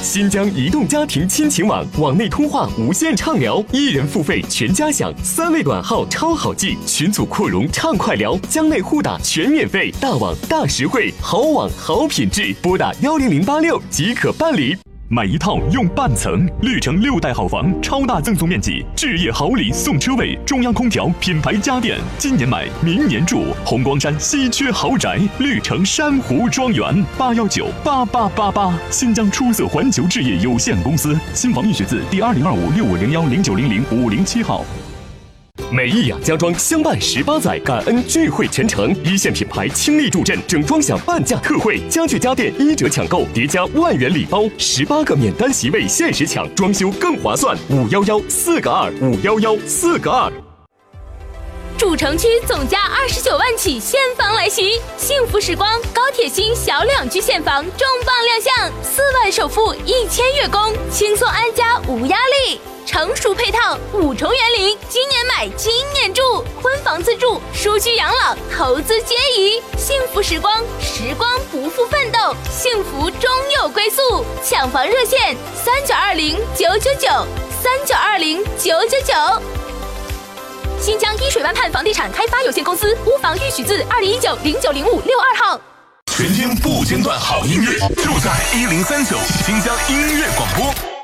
新疆移动家庭亲情网，网内通话无限畅聊，1人付费全家享，3位短号超好记，群组扩容畅快聊，疆内互打全免费，大网大实惠，好网好品质，拨打10086即可办理。买一套用半层，绿城6代好房，超大赠送面积，置业好礼送车位，中央空调，品牌家电，今年买，明年住。红光山稀缺豪宅，绿城珊瑚庄园，8198888，新疆出色环球置业有限公司，新房预选字第202565010900-507号。美意雅家装相伴18载，感恩聚会全程，一线品牌倾力助阵，整装享半价特惠，家具家电1折抢购，叠加万元礼包，18个免单席位限时抢，装修更划算。511-4个2，511-4个2。 主城区总价29万起现房来袭，幸福时光高铁新小两居现房重磅亮相，4万首付1000月供，轻松安家无压力。成熟配套5重园林，今年买今年住，婚房自住，舒居养老，投资皆宜。幸福时光，时光不负奋斗，幸福终有归宿。抢房热线3920-999，3920-999。新疆依水湾畔房地产开发有限公司，屋房预许字2019-090562号。 全天不间断好音乐，就在1039新疆音乐广播。